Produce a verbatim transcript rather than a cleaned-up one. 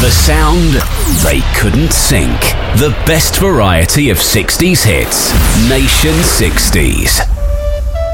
The sound they couldn't sink. The best variety of sixties hits. Nation sixties.